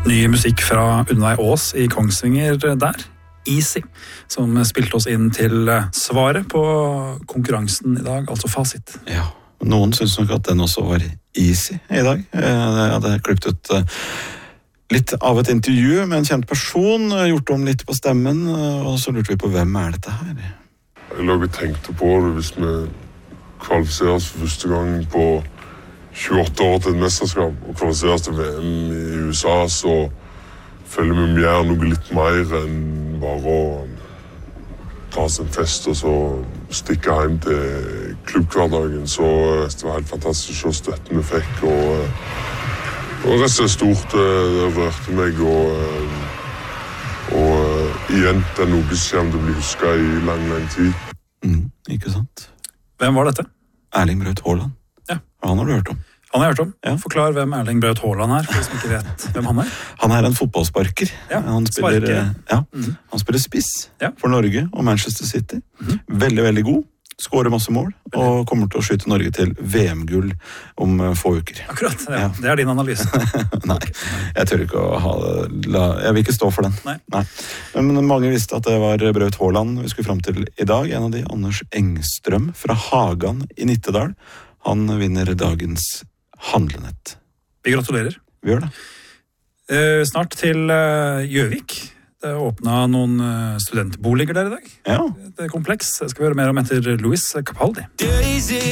Ny musikk fra Unnveig Aas i Kongsvinger der, Easy, som spilte oss inn til svaret på konkurransen i dag, altså fasit. Ja, noen synes nok at den også var easy i dag. Jeg hadde klippet ut litt av et intervju med en kjent person, gjort om litt på stemmen, og så lurte vi på hvem er dette her? Jeg lå og tenkte på det hvis vi kvalifiserer oss for første gang på 28 år til et mesterskap og kvalifiseres til VM i USA, så føler vi gjør noe litt mer enn bare å ta oss en fest og så stikke hjem til klubbhverdagen. Så det var helt fantastisk å støtte vi fikk, og rett og slett stort, det rørte meg, og igjen, det er noe som kommer til å bli husket i lang, lang tid. Ikke sant? Hvem var dette? Erling Braut Haaland. Ja. Han har du hørt om. Han har jeg hørt om. Ja. Forklar hvem Erling Braut Haaland er, for de som ikke vet hvem han er. Han er en fotballsparker. Ja, han spiller spiss for Norge og Manchester City. Veldig, veldig god. Skårer masse mål, og kommer til å skyte Norge til VM-gull om få uker. Akkurat, ja. Det er din analyse. Nei, jeg tør ikke å ha det. Jeg vil ikke stå for den. Nei. Men mange visste at det var Braut Haaland vi skulle fram til i dag. En av de, Anders Engstrøm fra Hagan i Nittedal. Han vinner dagens handlenett. Vi gratulerer. Vi gjør det. Snart til Gjøvik. Det åpnet noen studentboliger der i dag. Ja. Det er kompleks. Det skal vi høre mer om etter Louis Capaldi.